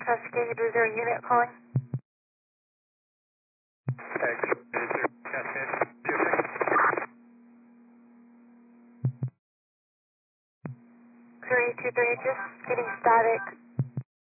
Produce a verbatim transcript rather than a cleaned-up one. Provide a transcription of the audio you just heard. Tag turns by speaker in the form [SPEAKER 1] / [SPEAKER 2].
[SPEAKER 1] Cascade, is there a unit calling?
[SPEAKER 2] Cascade.
[SPEAKER 1] three two three, just getting static.